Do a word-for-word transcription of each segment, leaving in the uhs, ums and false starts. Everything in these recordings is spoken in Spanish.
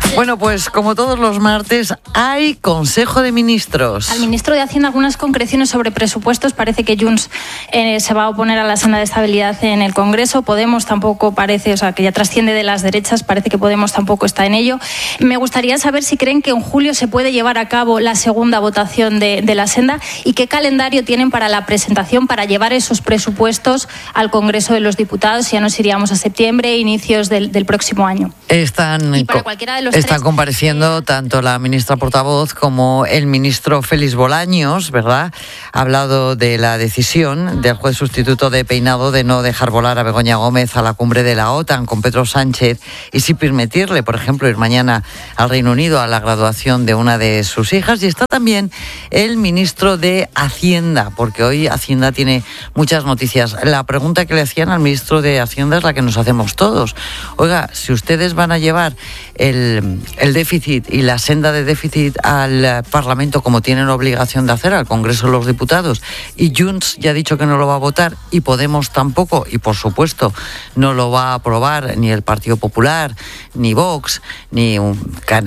Bueno, pues como todos los martes, hay Consejo de Ministros. Al ministro de Hacienda algunas concreciones sobre presupuestos. Parece que Junts eh, se va a oponer a la senda de estabilidad en el Congreso. Podemos tampoco parece, o sea, que ya trasciende de las derechas. Parece que Podemos tampoco está en ello. Me gustaría saber si creen que en julio se puede llevar a cabo la segunda votación de, de la senda y qué calendario tienen para la presentación, para llevar esos presupuestos al Congreso de los Diputados. Ya nos iríamos a septiembre, inicios del, del próximo año. Están, y para cualquiera de los están tres, compareciendo tanto la ministra portavoz como el ministro Félix Bolaños, ¿verdad? Ha hablado de la decisión del juez sustituto de Peinado de no dejar volar a Begoña Gómez a la cumbre de la OTAN con Pedro Sánchez y sí permitirle, por ejemplo, ir mañana al Reino Unido a la graduación de una de sus hijas. Y está también el ministro de Hacienda, porque hoy Hacienda tiene muchas noticias. La pregunta que le hacían al ministro de Hacienda es la que nos hacemos todos. Oiga, si ustedes van a llevar el, el déficit y la senda de déficit al Parlamento como tienen obligación de hacer, al Congreso de los Diputados, y Junts ya ha dicho que no lo va a votar y Podemos tampoco, y por supuesto no lo va a aprobar ni el Partido Popular, ni Vox, ni, un,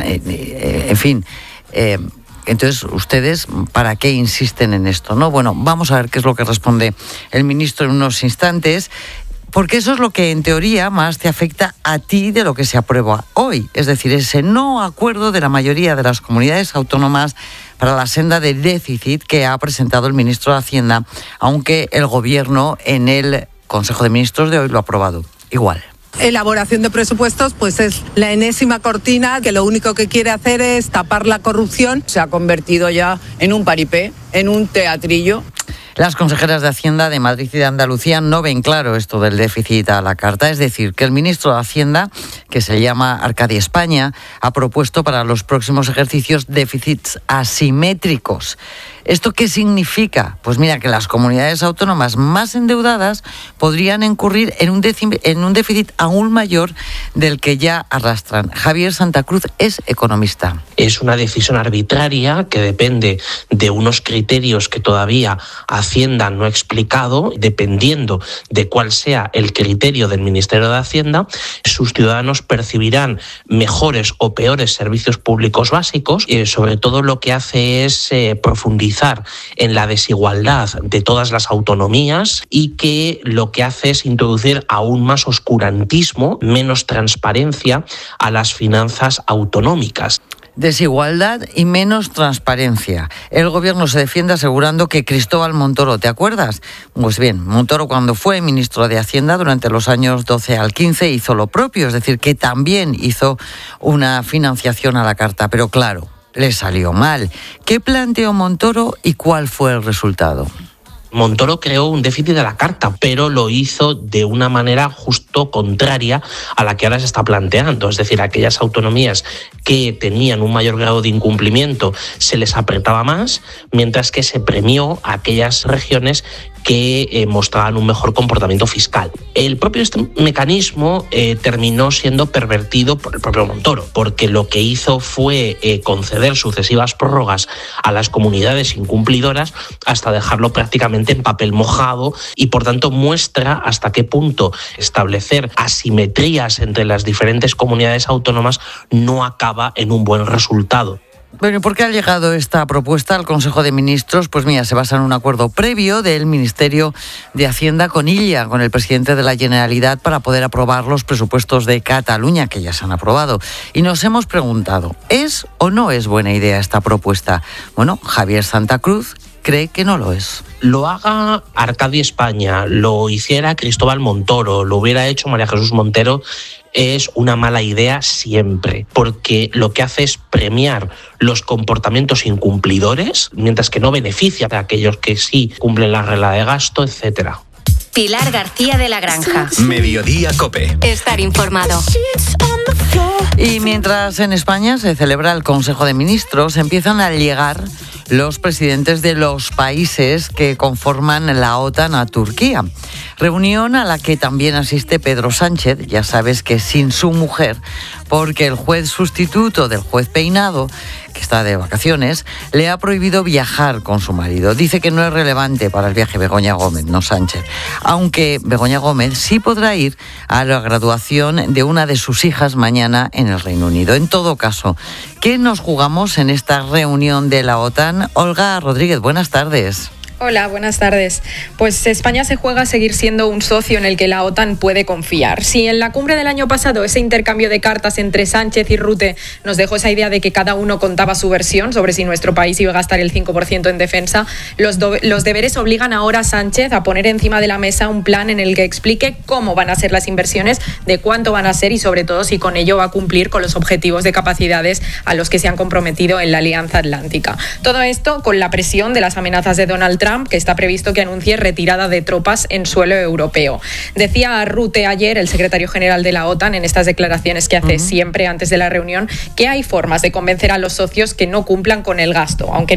ni en fin... Eh, Entonces, ¿ustedes para qué insisten en esto? ¿No? Bueno, vamos a ver qué es lo que responde el ministro en unos instantes, porque eso es lo que en teoría más te afecta a ti de lo que se aprueba hoy. Es decir, ese no acuerdo de la mayoría de las comunidades autónomas para la senda de déficit que ha presentado el ministro de Hacienda, aunque el Gobierno en el Consejo de Ministros de hoy lo ha aprobado igual. Elaboración de presupuestos, pues es la enésima cortina que lo único que quiere hacer es tapar la corrupción. Se ha convertido ya en un paripé, en un teatrillo. Las consejeras de Hacienda de Madrid y de Andalucía no ven claro esto del déficit a la carta. Es decir, que el ministro de Hacienda, que se llama Arcadi España, ha propuesto para los próximos ejercicios déficits asimétricos. ¿Esto qué significa? Pues mira, que las comunidades autónomas más endeudadas podrían incurrir en un, décim- en un déficit aún mayor del que ya arrastran. Javier Santa Cruz es economista. Es una decisión arbitraria que depende de unos criterios que todavía Hacienda no ha explicado. Dependiendo de cuál sea el criterio del Ministerio de Hacienda, sus ciudadanos percibirán mejores o peores servicios públicos básicos. Eh, sobre todo lo que hace es eh, profundizar en la desigualdad de todas las autonomías y que lo que hace es introducir aún más oscurantismo, menos transparencia a las finanzas autonómicas. Desigualdad y menos transparencia. El Gobierno se defiende asegurando que Cristóbal Montoro, ¿te acuerdas? Pues bien, Montoro cuando fue ministro de Hacienda durante los años doce al quince hizo lo propio, es decir, que también hizo una financiación a la carta, pero claro, le salió mal. ¿Qué planteó Montoro y cuál fue el resultado? Montoro creó un déficit de la carta, pero lo hizo de una manera justo contraria a la que ahora se está planteando. Es decir, aquellas autonomías que tenían un mayor grado de incumplimiento se les apretaba más, mientras que se premió a aquellas regiones que eh, mostraban un mejor comportamiento fiscal. El propio este mecanismo eh, terminó siendo pervertido por el propio Montoro, porque lo que hizo fue eh, conceder sucesivas prórrogas a las comunidades incumplidoras hasta dejarlo prácticamente en papel mojado y por tanto muestra hasta qué punto establecer asimetrías entre las diferentes comunidades autónomas no acaba en un buen resultado. Bueno, ¿y por qué ha llegado esta propuesta al Consejo de Ministros? Pues mira, se basa en un acuerdo previo del Ministerio de Hacienda con Illa, con el presidente de la Generalitat, para poder aprobar los presupuestos de Cataluña, que ya se han aprobado. Y nos hemos preguntado, ¿es o no es buena idea esta propuesta? Bueno, Javier Santa Cruz cree que no lo es. Lo haga Arcadi España, lo hiciera Cristóbal Montoro, lo hubiera hecho María Jesús Montero, es una mala idea siempre, porque lo que hace es premiar los comportamientos incumplidores, mientras que no beneficia a aquellos que sí cumplen la regla de gasto, etcétera. Pilar García de la Granja. Mediodía COPE. Estar informado. Y mientras en España se celebra el Consejo de Ministros, empiezan a llegar los presidentes de los países que conforman la OTAN a Turquía. Reunión a la que también asiste Pedro Sánchez, ya sabes que sin su mujer, porque el juez sustituto del juez Peinado, que está está de vacaciones, le ha prohibido viajar con su marido. Dice que no es relevante para el viaje Begoña Gómez, no Sánchez. Aunque Begoña Gómez sí podrá ir a la graduación de una de sus hijas mañana en el Reino Unido. En todo caso, ¿qué nos jugamos en esta reunión de la OTAN? Olga Rodríguez, buenas tardes. Hola, buenas tardes. Pues España se juega a seguir siendo un socio en el que la OTAN puede confiar. Si en la cumbre del año pasado ese intercambio de cartas entre Sánchez y Rutte nos dejó esa idea de que cada uno contaba su versión sobre si nuestro país iba a gastar el cinco por ciento en defensa, los, do- los deberes obligan ahora a Sánchez a poner encima de la mesa un plan en el que explique cómo van a ser las inversiones, de cuánto van a ser y sobre todo si con ello va a cumplir con los objetivos de capacidades a los que se han comprometido en la Alianza Atlántica. Todo esto con la presión de las amenazas de Donald Trump, que está previsto que anuncie retirada de tropas en suelo europeo. Decía Rutte ayer, el secretario general de la OTAN, en estas declaraciones que hace uh-huh. siempre antes de la reunión, que hay formas de convencer a los socios que no cumplan con el gasto, aunque